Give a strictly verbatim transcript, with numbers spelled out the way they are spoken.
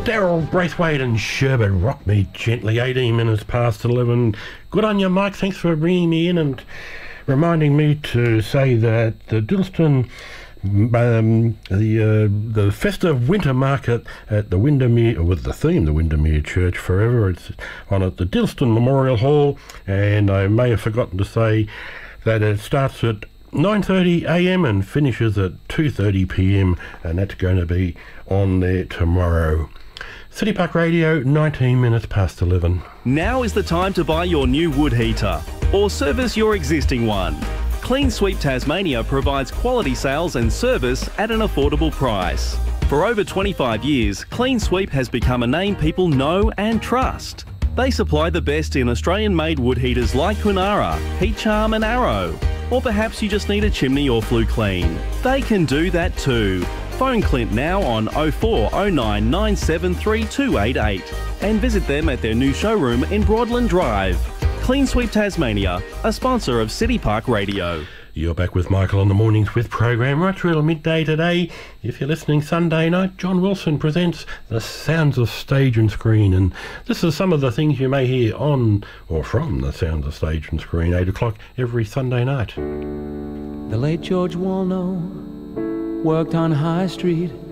Daryl Braithwaite and Sherbet Rock Me Gently, eighteen minutes past eleven. Good on you, Mike. Thanks for bringing me in and reminding me to say that the Dilston, um, the uh, the festive winter market at the Windermere, with the theme, the Windermere Church Forever, it's on at the Dilston Memorial Hall, and I may have forgotten to say that it starts at nine thirty a m and finishes at two thirty p m, and that's going to be on there tomorrow. City Park Radio, nineteen minutes past eleven. Now is the time to buy your new wood heater or service your existing one. Clean Sweep Tasmania provides quality sales and service at an affordable price. For over twenty-five years, Clean Sweep has become a name people know and trust. They supply the best in Australian-made wood heaters like Kunara, Heat Charm and Arrow. Or perhaps you just need a chimney or flue clean. They can do that too. Phone Clint now on oh four oh nine nine seven three two eight eight and visit them at their new showroom in Broadland Drive. Clean Sweep Tasmania, a sponsor of City Park Radio. You're back with Michael on the Mornings With program right through till midday today. If you're listening Sunday night, John Wilson presents The Sounds of Stage and Screen, and this is some of the things you may hear on or from The Sounds of Stage and Screen, eight o'clock every Sunday night. The late George Walno worked on High Street